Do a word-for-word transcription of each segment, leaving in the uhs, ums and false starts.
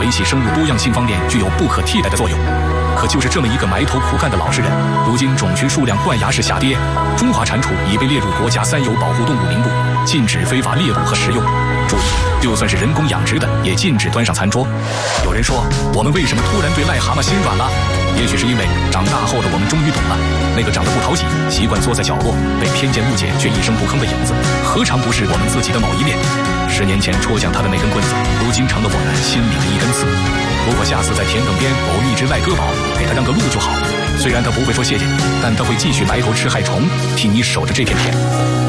维系生物多样性方面具有不可替代的作用。可就是这么一个埋头苦干的老实人，如今种群数量断崖式下跌，中华蟾蜍已被列入国家三有保护动物名录，禁止非法猎捕和食用。注意，就算是人工养殖的，也禁止端上餐桌。有人说，我们为什么突然对癞蛤蟆心软了？也许是因为长大后的我们终于懂了，那个长得不讨喜、习惯坐在角落、被偏见误解却一声不吭的影子，何尝不是我们自己的某一面？十年前戳向他的那根棍子，如今成了我们心里的一根刺。如果下次在田埂边偶遇一只赖哥宝，给他让个路就好。虽然他不会说谢谢，但他会继续埋头吃害虫，替你守着这片田。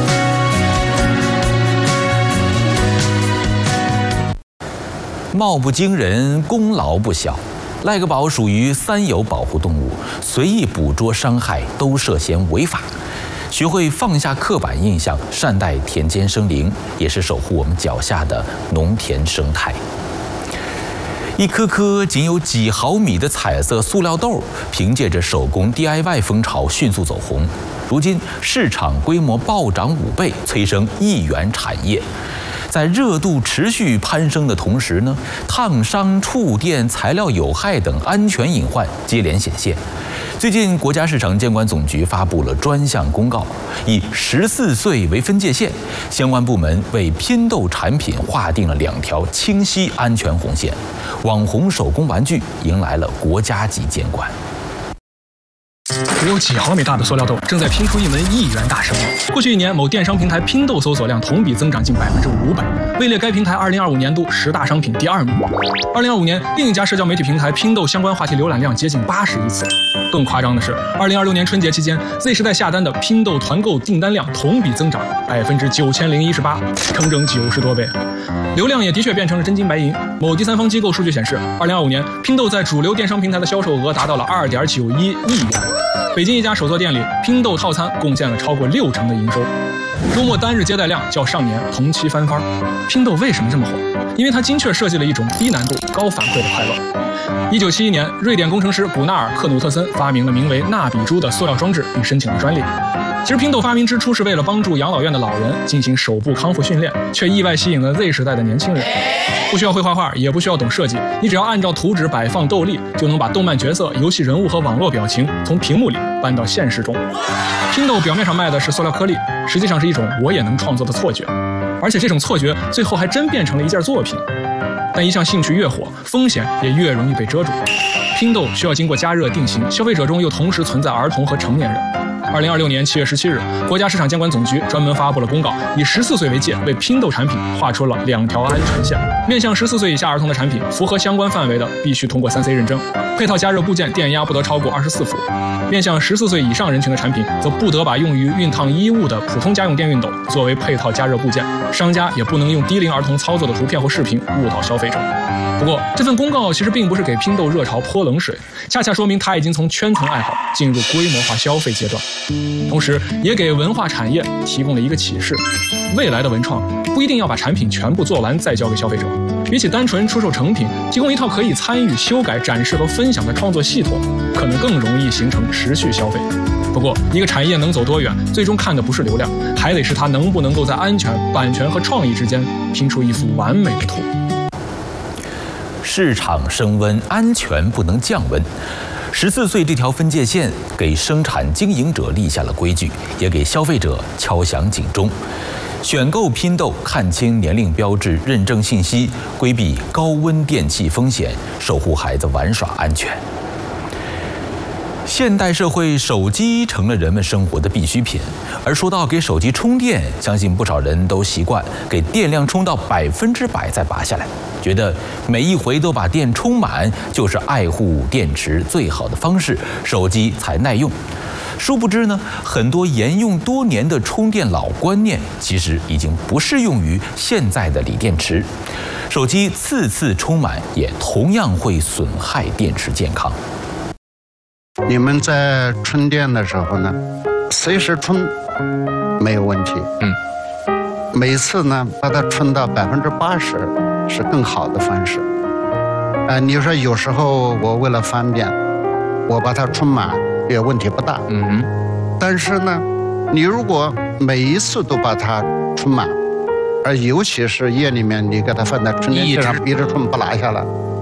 貌不惊人，功劳不小。赖哥宝属于三有保护动物，随意捕捉伤害都涉嫌违法。学会放下刻板印象，善待田间生灵，也是守护我们脚下的农田生态。一颗颗仅有几毫米的彩色塑料豆，凭借着手工 D I Y 风潮迅速走红，如今市场规模暴涨五倍，催生一元产业。在热度持续攀升的同时呢，烫伤、触电、材料有害等安全隐患接连显现。最近，国家市场监管总局发布了专项公告，以十四岁为分界线，相关部门为拼豆产品划定了两条清晰安全红线。网红手工玩具迎来了国家级监管。 只有几毫米大的塑料豆正在拼出一门亿元大生意。过去一年，某电商平台拼豆搜索量同比增长近百分之五百，位列该平台二零二五年度十大商品第二名。二零二五年，另一家社交媒体平台拼豆相关话题浏览量接近八十亿次。更夸张的是，二零二六年春节期间 ，Z 时代下单的拼豆团购订单量同比增长百分之九千零一十八，整整九十多倍。流量也的确变成了真金白银。某第三方机构数据显示，二零二五年拼豆在主流电商平台的销售额达到了二点九一亿元。北京一家手作店里，拼豆套餐贡献了超过六成的营收，周末单日接待量较上年同期翻番。拼豆为什么这么火？因为它精确设计了一种低难度、高反馈的快乐。一九七一年，瑞典工程师古纳尔·克努特森发明了名为“纳比珠”的塑料装置，并申请了专利。其实拼豆发明之初是为了帮助养老院的老人进行手部康复训练，却意外吸引了 Z 时代的年轻人。不需要会画画，也不需要懂设计，你只要按照图纸摆放豆粒，就能把动漫角色、游戏人物和网络表情从屏幕里搬到现实中。拼豆表面上卖的是塑料颗粒，实际上是一种我也能创作的错觉，而且这种错觉最后还真变成了一件作品。但一项兴趣越火，风险也越容易被遮住。拼豆需要经过加热定型，消费者中又同时存在儿童和成年人。二零二六年七月十七日，国家市场监管总局专门发布了公告，以十四岁为界，为拼豆产品划出了两条安全线。面向十四岁以下儿童的产品，符合相关范围的，必须通过三 C 认证，配套加热部件电压不得超过二十四伏。面向十四岁以上人群的产品，则不得把用于熨烫衣物的普通家用电熨斗作为配套加热部件，商家也不能用低龄儿童操作的图片或视频误导消费者。不过，这份公告其实并不是给拼豆热潮泼冷水，恰恰说明它已经从圈层爱好进入规模化消费阶段，同时也给文化产业提供了一个启示：未来的文创不一定要把产品全部做完再交给消费者，比起单纯出售成品，提供一套可以参与、修改、展示和分享的创作系统，可能更容易形成持续消费。不过，一个产业能走多远，最终看的不是流量，还得是它能不能够在安全、版权和创意之间拼出一幅完美的图。 市场升温，安全不能降温。十四岁这条分界线给生产经营者立下了规矩，也给消费者敲响警钟。选购拼豆，看清年龄标志、认证信息，规避高温电器风险，守护孩子玩耍安全。现代社会，手机成了人们生活的必需品。而说到给手机充电，相信不少人都习惯给电量充到百分之百再拔下来，觉得每一回都把电充满就是爱护电池最好的方式，手机才耐用。殊不知呢，很多沿用多年的充电老观念，其实已经不适用于现在的锂电池。手机次次充满，也同样会损害电池健康。 你们在充电的时候呢，随时充没有问题。嗯，每次呢把它充到百分之八十是更好的方式。呃，你说有时候我为了方便，我把它充满也问题不大。嗯，但是呢，你如果每一次都把它充满，而尤其是夜里面你给它放在充电器上，逼着充不拿下来。